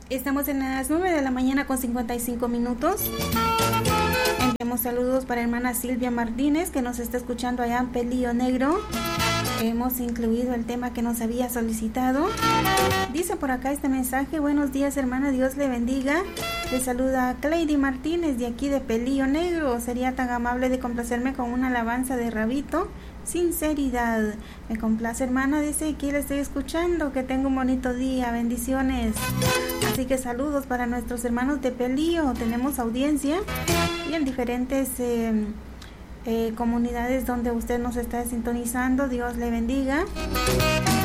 Estamos en las 9 de la mañana con 55 minutos. Enviamos saludos para hermana Silvia Martínez, que nos está escuchando allá en Pelillo Negro. Hemos incluido el tema que nos había solicitado. Dice por acá este mensaje: buenos días, hermana, Dios le bendiga. Le saluda Cleidy Martínez de aquí de Pelillo Negro. Sería tan amable de complacerme con una alabanza de Rabito, Sinceridad. Me complace, hermana, dice, aquí le estoy escuchando. Que tenga un bonito día, bendiciones. Así que saludos para nuestros hermanos de Pelillo. Tenemos audiencia y en diferentes comunidades donde usted nos está sintonizando. Dios le bendiga.